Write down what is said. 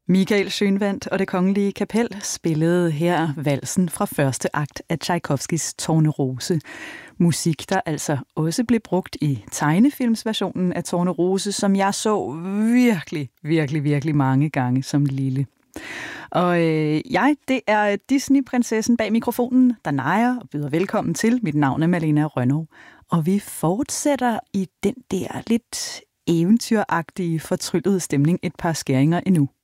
Michael Schønwandt og Det Kongelige Kapel spillede her valsen fra første akt af Tchaikovskys Tornerose. Musik, der altså også blev brugt i tegnefilmsversionen af Tornerose, som jeg så virkelig mange gange som lille. Og det er Disney-prinsessen bag mikrofonen, der nejer og byder velkommen til. Mit navn er Malena Rønnow, og vi fortsætter i den der lidt eventyragtige, fortryllede stemning et par skæringer endnu.